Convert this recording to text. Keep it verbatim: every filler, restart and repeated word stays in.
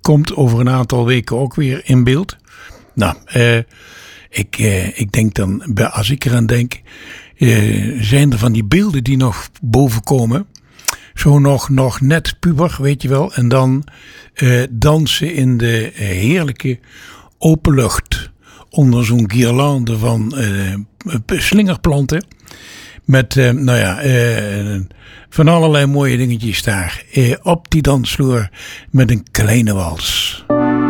komt over een aantal weken ook weer in beeld. Nou, uh, ik, uh, ik denk dan, als ik eraan denk, uh, zijn er van die beelden die nog boven komen. Zo nog, nog net puber, weet je wel. En dan uh, dansen in de uh, heerlijke open lucht. Onder zo'n guirlande van uh, slingerplanten. Met, uh, nou ja, uh, van allerlei mooie dingetjes daar. Uh, op die dansvloer met een kleine wals.